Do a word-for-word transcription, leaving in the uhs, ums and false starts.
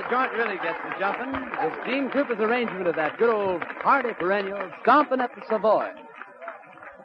the joint really gets to jumping is Gene Cooper's arrangement of that good old hearty perennial, Stompin' at the Savoy.